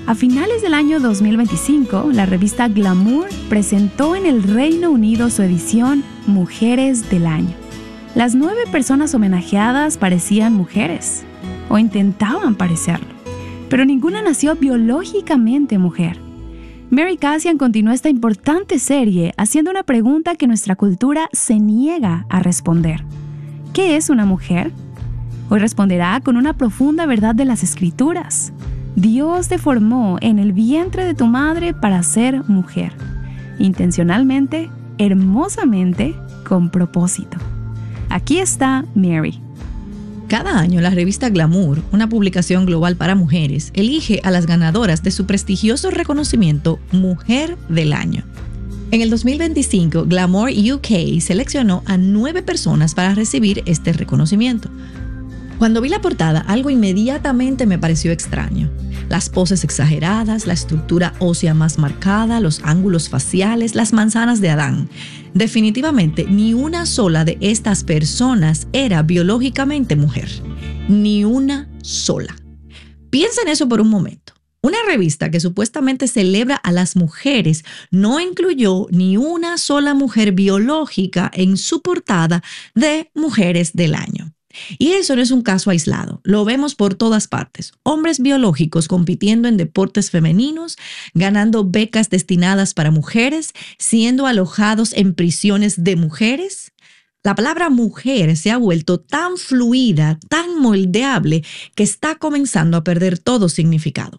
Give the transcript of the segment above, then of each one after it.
A finales del año 2025, la revista Glamour presentó en el Reino Unido su edición Mujeres del Año. Las 9 personas homenajeadas parecían mujeres, o intentaban parecerlo, pero ninguna nació biológicamente mujer. Mary Kasian continuó esta importante serie haciendo una pregunta que nuestra cultura se niega a responder. ¿Qué es una mujer? Hoy responderá con una profunda verdad de las Escrituras. Dios te formó en el vientre de tu madre para ser mujer. Intencionalmente, hermosamente, con propósito. Aquí está Mary. Cada año la revista Glamour, una publicación global para mujeres, elige a las ganadoras de su prestigioso reconocimiento Mujer del Año. En el 2025, Glamour UK seleccionó a 9 personas para recibir este reconocimiento. Cuando vi la portada, algo inmediatamente me pareció extraño. Las poses exageradas, la estructura ósea más marcada, los ángulos faciales, las manzanas de Adán. Definitivamente, ni una sola de estas personas era biológicamente mujer. Ni una sola. Piensa en eso por un momento. Una revista que supuestamente celebra a las mujeres no incluyó ni una sola mujer biológica en su portada de Mujeres del Año. Y eso no es un caso aislado, lo vemos por todas partes. Hombres biológicos compitiendo en deportes femeninos, ganando becas destinadas para mujeres, siendo alojados en prisiones de mujeres. La palabra mujer se ha vuelto tan fluida, tan moldeable, que está comenzando a perder todo significado.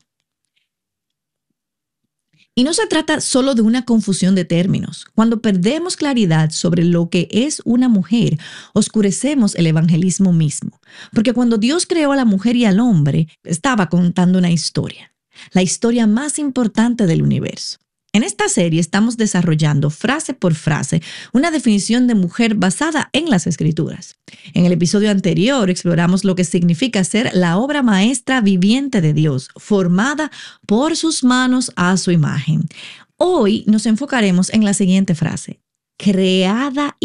Y no se trata solo de una confusión de términos. Cuando perdemos claridad sobre lo que es una mujer, oscurecemos el evangelismo mismo. Porque cuando Dios creó a la mujer y al hombre, estaba contando una historia. La historia más importante del universo. En esta serie estamos desarrollando frase por frase una definición de mujer basada en las Escrituras. En el episodio anterior exploramos lo que significa ser la obra maestra viviente de Dios, formada por sus manos a su imagen. Hoy nos enfocaremos en la siguiente frase: creada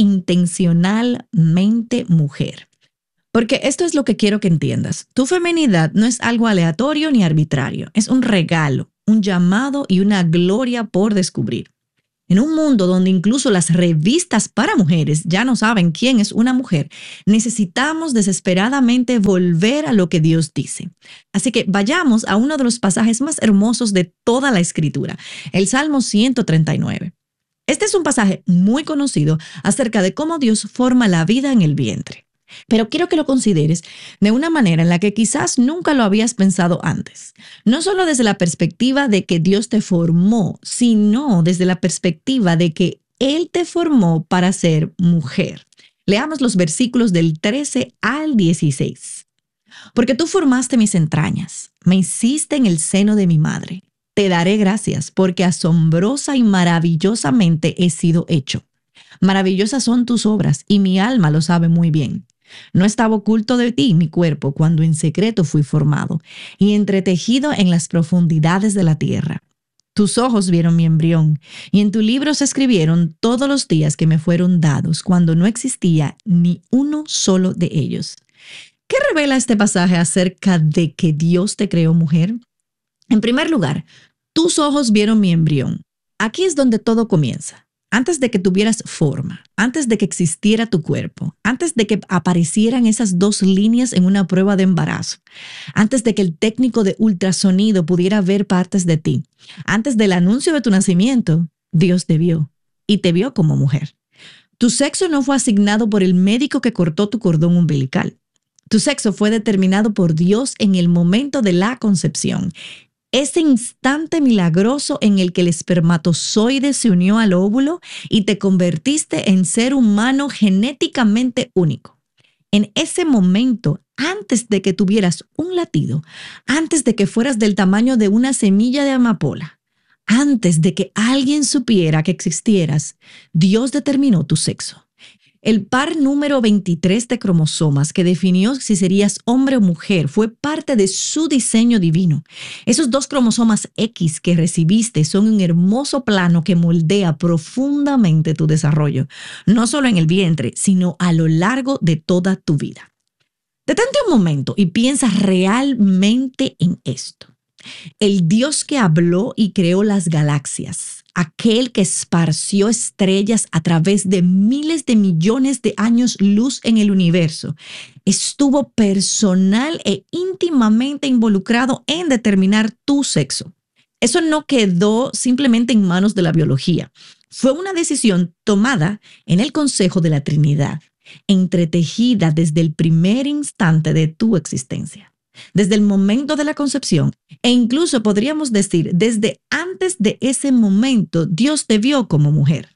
intencionalmente mujer. Porque esto es lo que quiero que entiendas. Tu feminidad no es algo aleatorio ni arbitrario, es un regalo, un llamado y una gloria por descubrir. En un mundo donde incluso las revistas para mujeres ya no saben quién es una mujer, necesitamos desesperadamente volver a lo que Dios dice. Así que vayamos a uno de los pasajes más hermosos de toda la Escritura, el Salmo 139. Este es un pasaje muy conocido acerca de cómo Dios forma la vida en el vientre. Pero quiero que lo consideres de una manera en la que quizás nunca lo habías pensado antes. No solo desde la perspectiva de que Dios te formó, sino desde la perspectiva de que Él te formó para ser mujer. Leamos los versículos del 13 al 16. Porque tú formaste mis entrañas, me hiciste en el seno de mi madre. Te daré gracias porque asombrosa y maravillosamente he sido hecho. Maravillosas son tus obras y mi alma lo sabe muy bien. No estaba oculto de ti mi cuerpo cuando en secreto fui formado y entretejido en las profundidades de la tierra. Tus ojos vieron mi embrión y en tu libro se escribieron todos los días que me fueron dados cuando no existía ni uno solo de ellos. ¿Qué revela este pasaje acerca de que Dios te creó mujer? En primer lugar, tus ojos vieron mi embrión. Aquí es donde todo comienza. Antes de que tuvieras forma, antes de que existiera tu cuerpo, antes de que aparecieran esas 2 líneas en una prueba de embarazo, antes de que el técnico de ultrasonido pudiera ver partes de ti, antes del anuncio de tu nacimiento, Dios te vio y te vio como mujer. Tu sexo no fue asignado por el médico que cortó tu cordón umbilical. Tu sexo fue determinado por Dios en el momento de la concepción. Ese instante milagroso en el que el espermatozoide se unió al óvulo y te convertiste en ser humano genéticamente único. En ese momento, antes de que tuvieras un latido, antes de que fueras del tamaño de una semilla de amapola, antes de que alguien supiera que existieras, Dios determinó tu sexo. El par número 23 de cromosomas que definió si serías hombre o mujer fue parte de su diseño divino. Esos 2 cromosomas X que recibiste son un hermoso plano que moldea profundamente tu desarrollo, no solo en el vientre, sino a lo largo de toda tu vida. Detente un momento y piensa realmente en esto. El Dios que habló y creó las galaxias, aquel que esparció estrellas a través de miles de millones de años luz en el universo, estuvo personal e íntimamente involucrado en determinar tu sexo. Eso no quedó simplemente en manos de la biología. Fue una decisión tomada en el Consejo de la Trinidad, entretejida desde el primer instante de tu existencia, desde el momento de la concepción, e incluso podríamos decir, desde antes de ese momento, Dios te vio como mujer.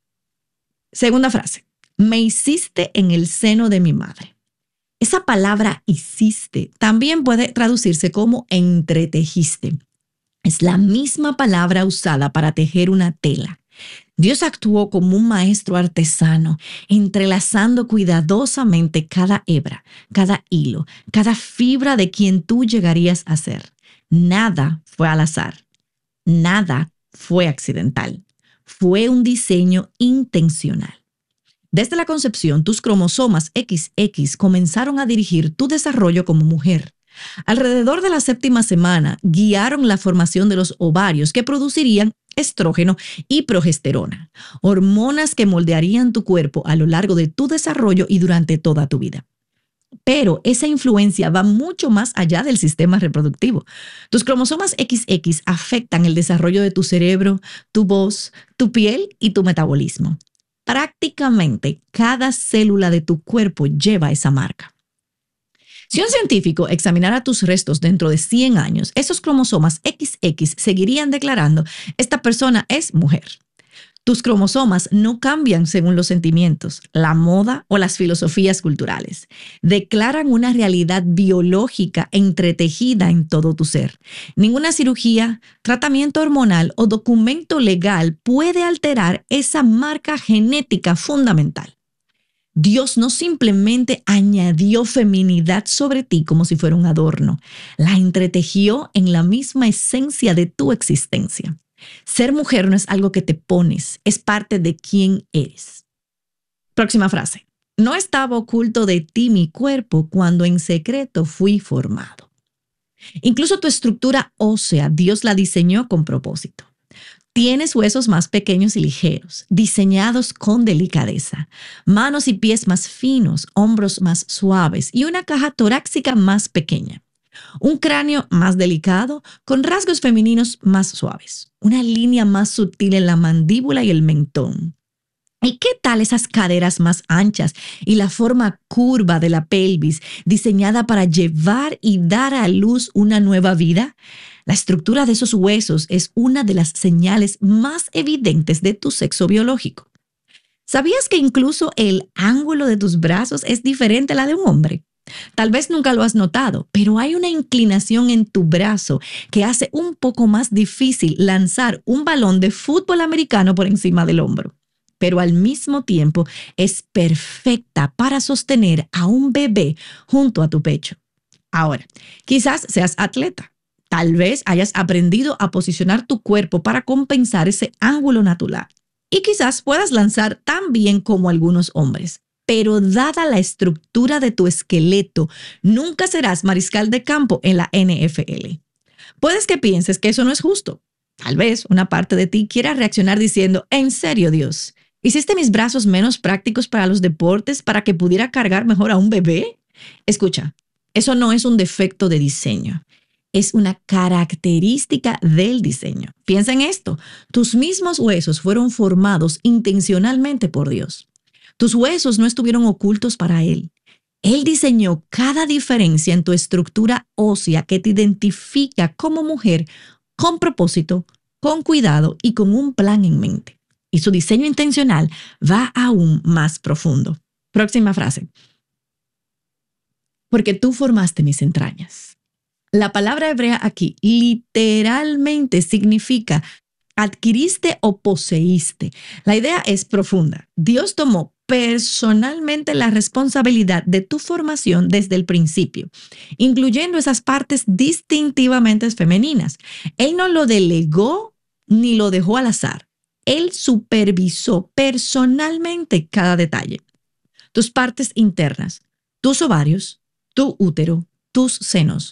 Segunda frase, me hiciste en el seno de mi madre. Esa palabra hiciste también puede traducirse como entretejiste. Es la misma palabra usada para tejer una tela. Dios actuó como un maestro artesano, entrelazando cuidadosamente cada hebra, cada hilo, cada fibra de quien tú llegarías a ser. Nada fue al azar. Nada fue accidental. Fue un diseño intencional. Desde la concepción, tus cromosomas XX comenzaron a dirigir tu desarrollo como mujer. Alrededor de la 7ª semana, guiaron la formación de los ovarios que producirían estrógeno y progesterona, hormonas que moldearían tu cuerpo a lo largo de tu desarrollo y durante toda tu vida. Pero esa influencia va mucho más allá del sistema reproductivo. Tus cromosomas XX afectan el desarrollo de tu cerebro, tu voz, tu piel y tu metabolismo. Prácticamente cada célula de tu cuerpo lleva esa marca. Si un científico examinara tus restos dentro de 100 años, esos cromosomas XX seguirían declarando, esta persona es mujer. Tus cromosomas no cambian según los sentimientos, la moda o las filosofías culturales. Declaran una realidad biológica entretejida en todo tu ser. Ninguna cirugía, tratamiento hormonal o documento legal puede alterar esa marca genética fundamental. Dios no simplemente añadió feminidad sobre ti como si fuera un adorno, la entretejió en la misma esencia de tu existencia. Ser mujer no es algo que te pones, es parte de quién eres. Próxima frase. No estaba oculto de ti mi cuerpo cuando en secreto fui formado. Incluso tu estructura ósea, Dios la diseñó con propósito. Tienes huesos más pequeños y ligeros, diseñados con delicadeza, manos y pies más finos, hombros más suaves y una caja torácica más pequeña. Un cráneo más delicado, con rasgos femeninos más suaves, una línea más sutil en la mandíbula y el mentón. ¿Y qué tal esas caderas más anchas y la forma curva de la pelvis diseñada para llevar y dar a luz una nueva vida? La estructura de esos huesos es una de las señales más evidentes de tu sexo biológico. ¿Sabías que incluso el ángulo de tus brazos es diferente a la de un hombre? Tal vez nunca lo has notado, pero hay una inclinación en tu brazo que hace un poco más difícil lanzar un balón de fútbol americano por encima del hombro. Pero al mismo tiempo es perfecta para sostener a un bebé junto a tu pecho. Ahora, quizás seas atleta. Tal vez hayas aprendido a posicionar tu cuerpo para compensar ese ángulo natural. Y quizás puedas lanzar tan bien como algunos hombres. Pero dada la estructura de tu esqueleto, nunca serás mariscal de campo en la NFL. Puedes que pienses que eso no es justo. Tal vez una parte de ti quiera reaccionar diciendo, ¿en serio, Dios? ¿Hiciste mis brazos menos prácticos para los deportes para que pudiera cargar mejor a un bebé? Escucha, eso no es un defecto de diseño. Es una característica del diseño. Piensa en esto. Tus mismos huesos fueron formados intencionalmente por Dios. Tus huesos no estuvieron ocultos para Él. Él diseñó cada diferencia en tu estructura ósea que te identifica como mujer con propósito, con cuidado y con un plan en mente. Y su diseño intencional va aún más profundo. Próxima frase. Porque tú formaste mis entrañas. La palabra hebrea aquí literalmente significa adquiriste o poseíste. La idea es profunda. Dios tomó personalmente la responsabilidad de tu formación desde el principio, incluyendo esas partes distintivamente femeninas. Él no lo delegó ni lo dejó al azar. Él supervisó personalmente cada detalle. Tus partes internas, tus ovarios, tu útero, tus senos,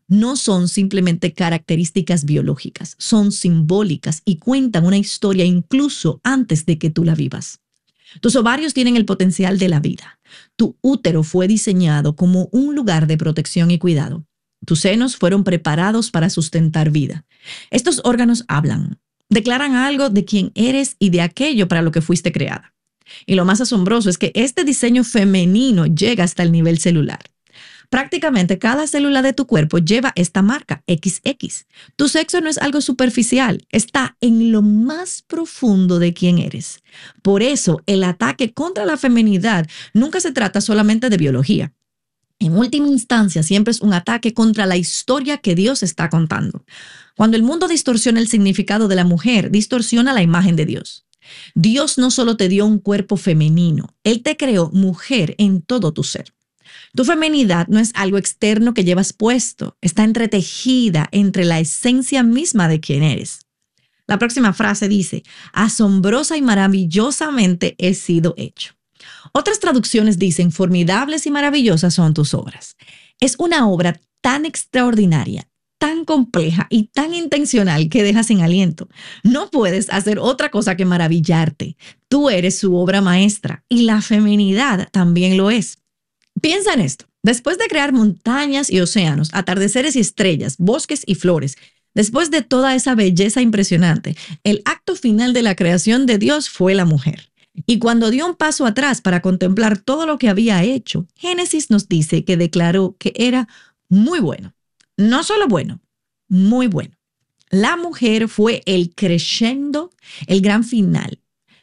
no son simplemente características biológicas, son simbólicas y cuentan una historia incluso antes de que tú la vivas. Tus ovarios tienen el potencial de la vida. Tu útero fue diseñado como un lugar de protección y cuidado. Tus senos fueron preparados para sustentar vida. Estos órganos hablan, declaran algo de quién eres y de aquello para lo que fuiste creada. Y lo más asombroso es que este diseño femenino llega hasta el nivel celular. Prácticamente cada célula de tu cuerpo lleva esta marca, XX. Tu sexo no es algo superficial, está en lo más profundo de quién eres. Por eso, el ataque contra la feminidad nunca se trata solamente de biología. En última instancia, siempre es un ataque contra la historia que Dios está contando. Cuando el mundo distorsiona el significado de la mujer, distorsiona la imagen de Dios. Dios no solo te dio un cuerpo femenino, Él te creó mujer en todo tu ser. Tu feminidad no es algo externo que llevas puesto, está entretejida entre la esencia misma de quién eres. La próxima frase dice, asombrosa y maravillosamente he sido hecho. Otras traducciones dicen, formidables y maravillosas son tus obras. Es una obra tan extraordinaria, tan compleja y tan intencional que deja sin aliento. No puedes hacer otra cosa que maravillarte. Tú eres su obra maestra y la feminidad también lo es. Piensa en esto. Después de crear montañas y océanos, atardeceres y estrellas, bosques y flores, después de toda esa belleza impresionante, el acto final de la creación de Dios fue la mujer. Y cuando dio un paso atrás para contemplar todo lo que había hecho, Génesis nos dice que declaró que era muy bueno. No solo bueno, muy bueno. La mujer fue el crescendo, el gran final.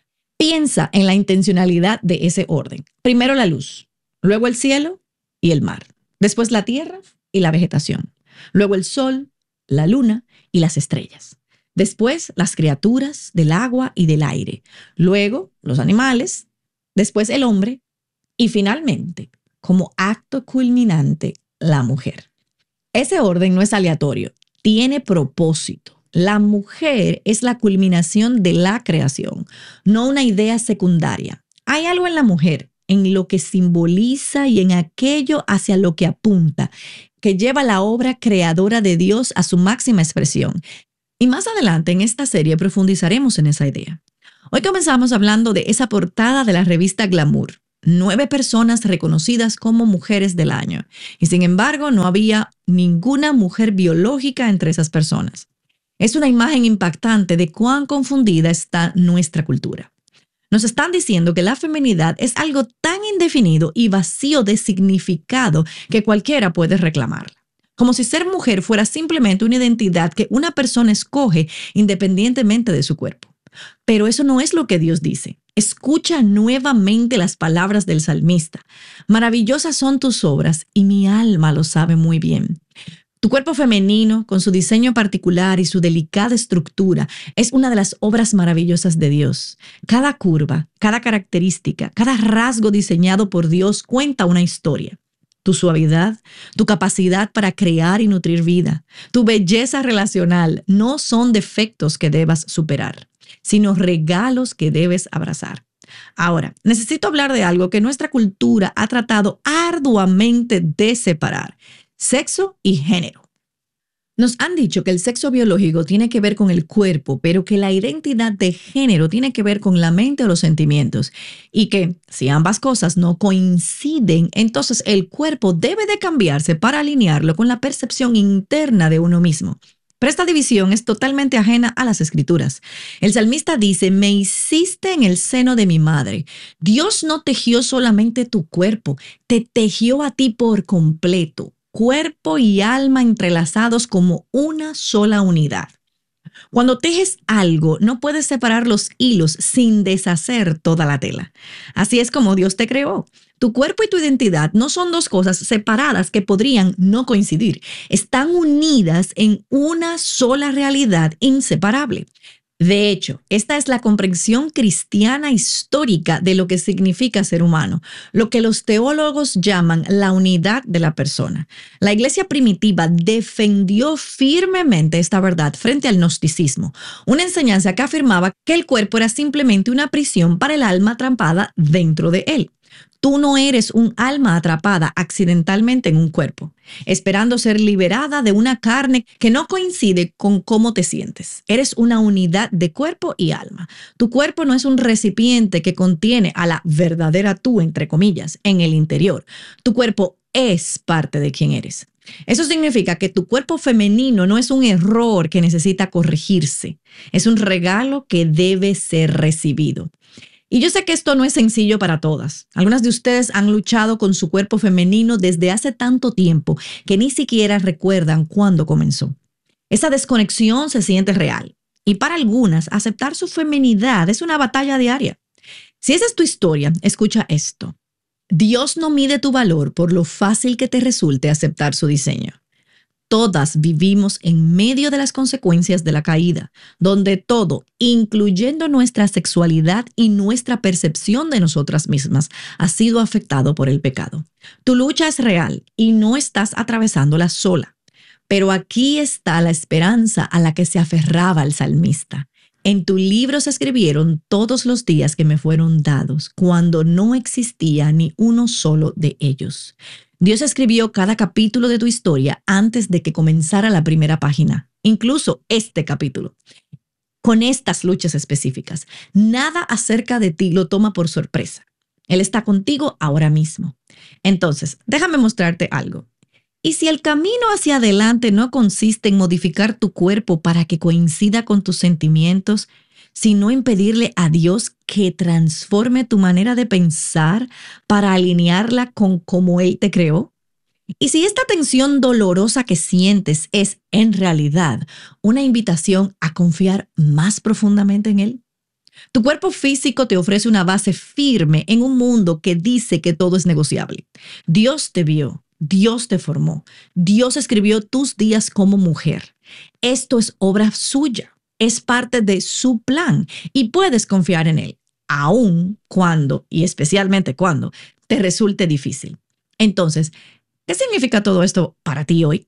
Piensa en la intencionalidad de ese orden. Primero la luz. Luego el cielo y el mar. Después la tierra y la vegetación. Luego el sol, la luna y las estrellas. Después las criaturas del agua y del aire. Luego los animales. Después el hombre. Y finalmente, como acto culminante, la mujer. Ese orden no es aleatorio. Tiene propósito. La mujer es la culminación de la creación, no una idea secundaria. Hay algo en la mujer, en lo que simboliza y en aquello hacia lo que apunta, que lleva la obra creadora de Dios a su máxima expresión. Y más adelante en esta serie profundizaremos en esa idea. Hoy comenzamos hablando de esa portada de la revista Glamour. 9 personas reconocidas como mujeres del año. Y sin embargo, no había ninguna mujer biológica entre esas personas. Es una imagen impactante de cuán confundida está nuestra cultura. Nos están diciendo que la feminidad es algo tan indefinido y vacío de significado que cualquiera puede reclamarla. Como si ser mujer fuera simplemente una identidad que una persona escoge independientemente de su cuerpo. Pero eso no es lo que Dios dice. Escucha nuevamente las palabras del salmista. Maravillosas son tus obras y mi alma lo sabe muy bien. Tu cuerpo femenino, con su diseño particular y su delicada estructura, es una de las obras maravillosas de Dios. Cada curva, cada característica, cada rasgo diseñado por Dios cuenta una historia. Tu suavidad, tu capacidad para crear y nutrir vida, tu belleza relacional no son defectos que debas superar, sino regalos que debes abrazar. Ahora, necesito hablar de algo que nuestra cultura ha tratado arduamente de separar: sexo y género. Nos han dicho que el sexo biológico tiene que ver con el cuerpo, pero que la identidad de género tiene que ver con la mente o los sentimientos. Y que si ambas cosas no coinciden, entonces el cuerpo debe de cambiarse para alinearlo con la percepción interna de uno mismo. Pero esta división es totalmente ajena a las Escrituras. El salmista dice, me hiciste en el seno de mi madre. Dios no tejió solamente tu cuerpo, te tejió a ti por completo. Cuerpo y alma entrelazados como una sola unidad. Cuando tejes algo, no puedes separar los hilos sin deshacer toda la tela. Así es como Dios te creó. Tu cuerpo y tu identidad no son dos cosas separadas que podrían no coincidir. Están unidas en una sola realidad inseparable. De hecho, esta es la comprensión cristiana histórica de lo que significa ser humano, lo que los teólogos llaman la unidad de la persona. La iglesia primitiva defendió firmemente esta verdad frente al gnosticismo, una enseñanza que afirmaba que el cuerpo era simplemente una prisión para el alma atrapada dentro de él. Tú no eres un alma atrapada accidentalmente en un cuerpo, esperando ser liberada de una carne que no coincide con cómo te sientes. Eres una unidad de cuerpo y alma. Tu cuerpo no es un recipiente que contiene a la verdadera tú, entre comillas, en el interior. Tu cuerpo es parte de quien eres. Eso significa que tu cuerpo femenino no es un error que necesita corregirse. Es un regalo que debe ser recibido. Y yo sé que esto no es sencillo para todas. Algunas de ustedes han luchado con su cuerpo femenino desde hace tanto tiempo que ni siquiera recuerdan cuándo comenzó. Esa desconexión se siente real. Y para algunas, aceptar su feminidad es una batalla diaria. Si esa es tu historia, escucha esto. Dios no mide tu valor por lo fácil que te resulte aceptar su diseño. Todas vivimos en medio de las consecuencias de la caída, donde todo, incluyendo nuestra sexualidad y nuestra percepción de nosotras mismas, ha sido afectado por el pecado. Tu lucha es real y no estás atravesándola sola. Pero aquí está la esperanza a la que se aferraba el salmista. En tu libro se escribieron todos los días que me fueron dados, cuando no existía ni uno solo de ellos. Dios escribió cada capítulo de tu historia antes de que comenzara la primera página, incluso este capítulo. Con estas luchas específicas, nada acerca de ti lo toma por sorpresa. Él está contigo ahora mismo. Entonces, déjame mostrarte algo. Y si el camino hacia adelante no consiste en modificar tu cuerpo para que coincida con tus sentimientos, sino en pedirle a Dios que transforme tu manera de pensar para alinearla con cómo Él te creó. Y si esta tensión dolorosa que sientes es en realidad una invitación a confiar más profundamente en Él. Tu cuerpo físico te ofrece una base firme en un mundo que dice que todo es negociable. Dios te vio. Dios te formó. Dios escribió tus días como mujer. Esto es obra suya. Es parte de su plan y puedes confiar en Él, aun cuando, y especialmente cuando, te resulte difícil. Entonces, ¿qué significa todo esto para ti hoy?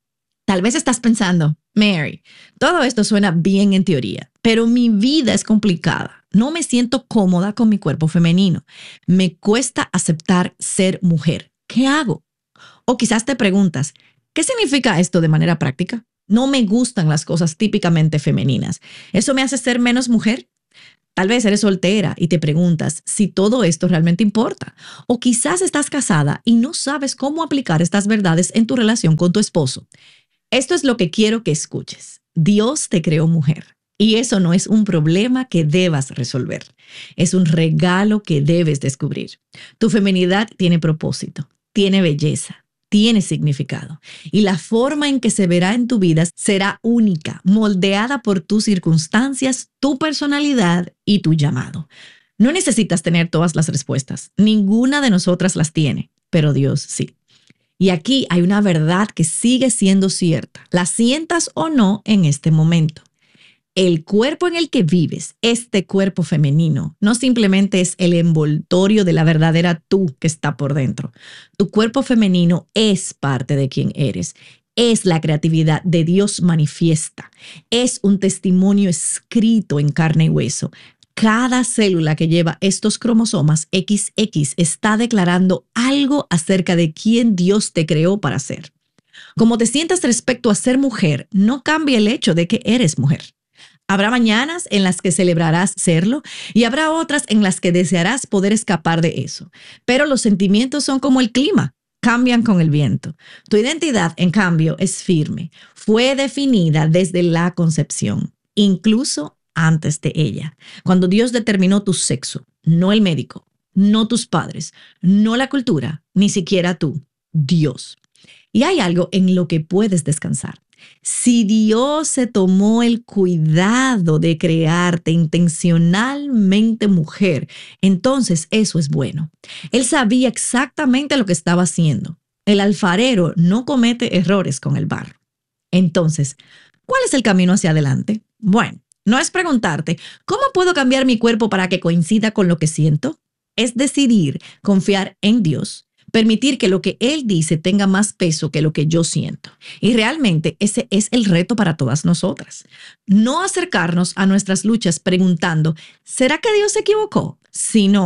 Tal vez estás pensando, Mary, todo esto suena bien en teoría, pero mi vida es complicada. No me siento cómoda con mi cuerpo femenino. Me cuesta aceptar ser mujer. ¿Qué hago? O quizás te preguntas, ¿qué significa esto de manera práctica? No me gustan las cosas típicamente femeninas. ¿Eso me hace ser menos mujer? Tal vez eres soltera y te preguntas si todo esto realmente importa. O quizás estás casada y no sabes cómo aplicar estas verdades en tu relación con tu esposo. Esto es lo que quiero que escuches. Dios te creó mujer. Y eso no es un problema que debas resolver. Es un regalo que debes descubrir. Tu feminidad tiene propósito, tiene belleza. Tiene significado y la forma en que se verá en tu vida será única, moldeada por tus circunstancias, tu personalidad y tu llamado. No necesitas tener todas las respuestas, ninguna de nosotras las tiene, pero Dios sí. Y aquí hay una verdad que sigue siendo cierta, la sientas o no en este momento. El cuerpo en el que vives, este cuerpo femenino, no simplemente es el envoltorio de la verdadera tú que está por dentro. Tu cuerpo femenino es parte de quien eres. Es la creatividad de Dios manifiesta. Es un testimonio escrito en carne y hueso. Cada célula que lleva estos cromosomas XX está declarando algo acerca de quién Dios te creó para ser. Como te sientas respecto a ser mujer, no cambia el hecho de que eres mujer. Habrá mañanas en las que celebrarás serlo y habrá otras en las que desearás poder escapar de eso. Pero los sentimientos son como el clima, cambian con el viento. Tu identidad, en cambio, es firme. Fue definida desde la concepción, incluso antes de ella. Cuando Dios determinó tu sexo, no el médico, no tus padres, no la cultura, ni siquiera tú, Dios. Y hay algo en lo que puedes descansar. Si Dios se tomó el cuidado de crearte intencionalmente mujer, entonces eso es bueno. Él sabía exactamente lo que estaba haciendo. El alfarero no comete errores con el barro. Entonces, ¿cuál es el camino hacia adelante? Bueno, no es preguntarte, ¿cómo puedo cambiar mi cuerpo para que coincida con lo que siento? Es decidir confiar en Dios. Permitir que lo que Él dice tenga más peso que lo que yo siento. Y realmente ese es el reto para todas nosotras. No acercarnos a nuestras luchas preguntando, ¿será que Dios se equivocó? Sino,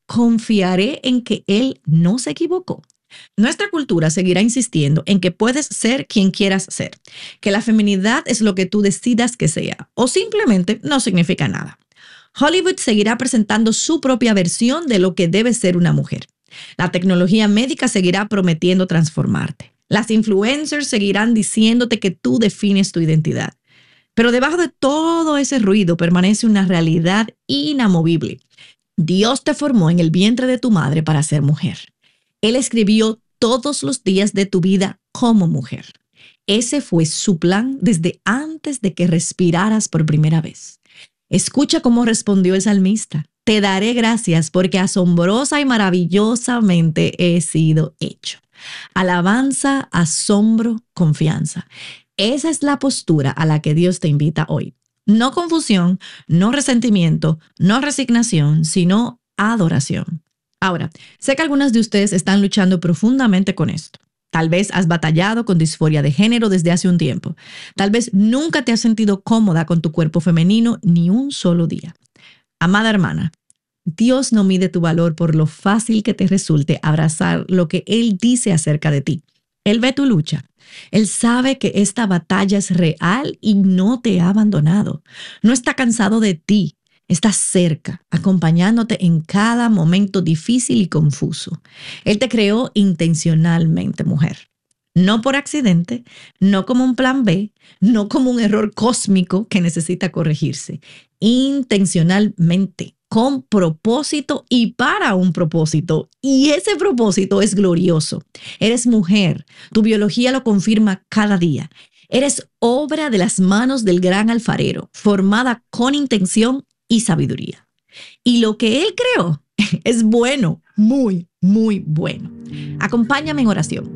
confiaré en que Él no se equivocó. Nuestra cultura seguirá insistiendo en que puedes ser quien quieras ser, que la feminidad es lo que tú decidas que sea, o simplemente no significa nada. Hollywood seguirá presentando su propia versión de lo que debe ser una mujer. La tecnología médica seguirá prometiendo transformarte. Las influencers seguirán diciéndote que tú defines tu identidad. Pero debajo de todo ese ruido permanece una realidad inamovible. Dios te formó en el vientre de tu madre para ser mujer. Él escribió todos los días de tu vida como mujer. Ese fue su plan desde antes de que respiraras por primera vez. Escucha cómo respondió el salmista. Te daré gracias porque asombrosa y maravillosamente he sido hecho. Alabanza, asombro, confianza. Esa es la postura a la que Dios te invita hoy. No confusión, no resentimiento, no resignación, sino adoración. Ahora, sé que algunas de ustedes están luchando profundamente con esto. Tal vez has batallado con disforia de género desde hace un tiempo. Tal vez nunca te has sentido cómoda con tu cuerpo femenino ni un solo día. Amada hermana, Dios no mide tu valor por lo fácil que te resulte abrazar lo que Él dice acerca de ti. Él ve tu lucha. Él sabe que esta batalla es real y no te ha abandonado. No está cansado de ti. Está cerca, acompañándote en cada momento difícil y confuso. Él te creó intencionalmente, mujer. No por accidente, no como un plan B, no como un error cósmico que necesita corregirse. Intencionalmente, con propósito y para un propósito. Y ese propósito es glorioso. Eres mujer. Tu biología lo confirma cada día. Eres obra de las manos del gran alfarero, formada con intención y sabiduría. Y lo que Él creó es bueno, muy, muy bueno. Acompáñame en oración.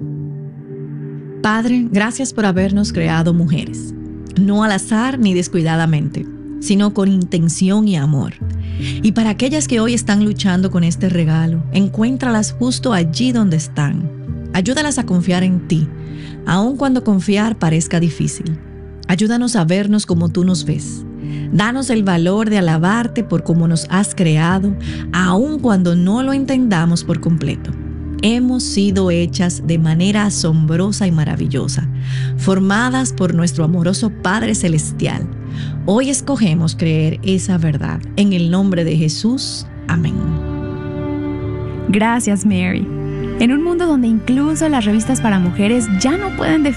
Padre, gracias por habernos creado mujeres, no al azar ni descuidadamente, sino con intención y amor. Y para aquellas que hoy están luchando con este regalo, encuéntralas justo allí donde están. Ayúdalas a confiar en ti, aun cuando confiar parezca difícil. Ayúdanos a vernos como tú nos ves. Danos el valor de alabarte por cómo nos has creado, aun cuando no lo entendamos por completo. Hemos sido hechas de manera asombrosa y maravillosa, formadas por nuestro amoroso Padre Celestial. Hoy escogemos creer esa verdad. En el nombre de Jesús. Amén. Gracias, Mary. En un mundo donde incluso las revistas para mujeres ya no pueden definir